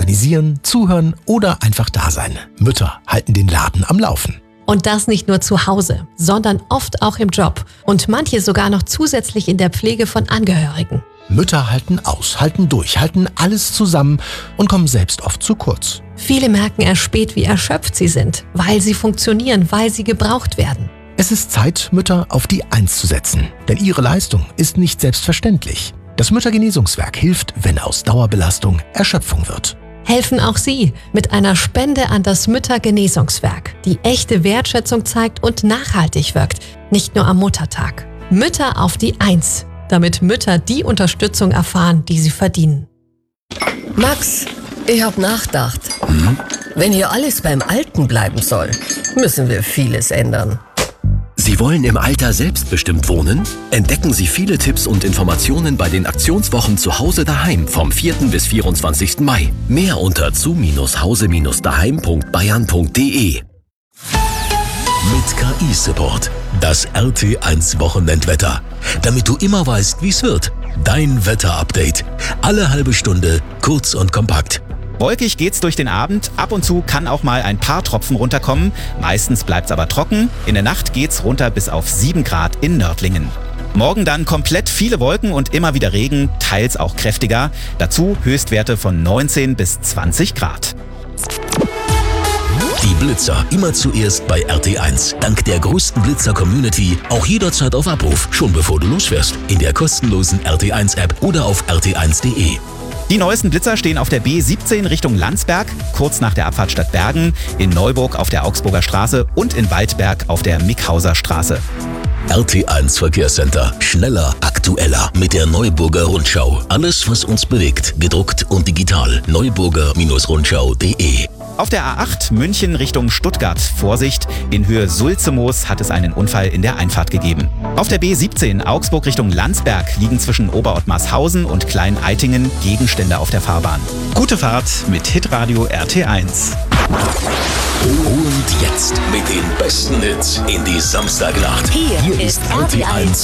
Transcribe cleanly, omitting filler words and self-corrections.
organisieren, zuhören oder einfach da sein. Mütter halten den Laden am Laufen. Und das nicht nur zu Hause, sondern oft auch im Job. Und manche sogar noch zusätzlich in der Pflege von Angehörigen. Mütter halten aus, halten durch, halten alles zusammen und kommen selbst oft zu kurz. Viele merken erst spät, wie erschöpft sie sind, weil sie funktionieren, weil sie gebraucht werden. Es ist Zeit, Mütter auf die Eins zu setzen, denn ihre Leistung ist nicht selbstverständlich. Das Müttergenesungswerk hilft, wenn aus Dauerbelastung Erschöpfung wird. Helfen auch Sie mit einer Spende an das Müttergenesungswerk, die echte Wertschätzung zeigt und nachhaltig wirkt, nicht nur am Muttertag. Mütter auf die Eins, damit Mütter die Unterstützung erfahren, die sie verdienen. Max, ich hab nachgedacht. Wenn hier alles beim Alten bleiben soll, müssen wir vieles ändern. Sie wollen im Alter selbstbestimmt wohnen? Entdecken Sie viele Tipps und Informationen bei den Aktionswochen zu Hause daheim vom 4. bis 24. Mai. Mehr unter zu-hause-daheim.bayern.de. Mit KI-Support. Das RT1 Wochenendwetter. Damit du immer weißt, wie es wird. Dein Wetter-Update. Alle halbe Stunde, kurz und kompakt. Wolkig geht's durch den Abend. Ab und zu kann auch mal ein paar Tropfen runterkommen. Meistens bleibt's aber trocken. In der Nacht geht's runter bis auf 7 Grad in Nördlingen. Morgen dann komplett viele Wolken und immer wieder Regen, teils auch kräftiger. Dazu Höchstwerte von 19 bis 20 Grad. Die Blitzer immer zuerst bei RT1. Dank der größten Blitzer-Community auch jederzeit auf Abruf, schon bevor du losfährst. In der kostenlosen RT1-App oder auf rt1.de. Die neuesten Blitzer stehen auf der B17 Richtung Landsberg, kurz nach der Abfahrt Stadt Bergen, in Neuburg auf der Augsburger Straße und in Waldberg auf der Mickhauser Straße. RT1 Verkehrscenter. Schneller, aktueller mit der Neuburger Rundschau. Alles, was uns bewegt, gedruckt und digital. neuburger-rundschau.de. Auf der A8 München Richtung Stuttgart. Vorsicht, in Höhe Sulzemoos hat es einen Unfall in der Einfahrt gegeben. Auf der B17 Augsburg Richtung Landsberg liegen zwischen Oberottmarshausen und Klein-Eitingen Gegenstände auf der Fahrbahn. Gute Fahrt mit Hitradio RT1. Und jetzt mit den besten Hits in die Samstagnacht. Hier ist RT1